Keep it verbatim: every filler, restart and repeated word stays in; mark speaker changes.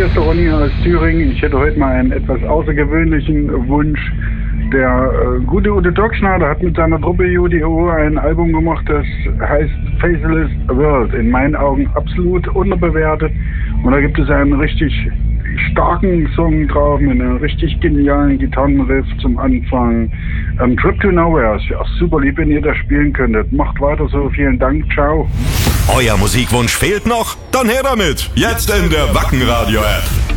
Speaker 1: hier ist der Ronny aus Thüringen. Ich hätte heute mal einen etwas außergewöhnlichen Wunsch. Der äh, gute Udo Dockschneider hat mit seiner Truppe U D O ein Album gemacht, das heißt Faceless World. In meinen Augen absolut unterbewertet. Und da gibt es einen richtig starken Song drauf mit einem richtig genialen Gitarrenriff zum Anfang. Ähm, Trip to Nowhere. Es wäre auch super lieb, wenn ihr das spielen könntet. Macht weiter so. Vielen Dank. Ciao.
Speaker 2: Euer Musikwunsch fehlt noch? Dann her damit. Jetzt in der Wacken Radio App.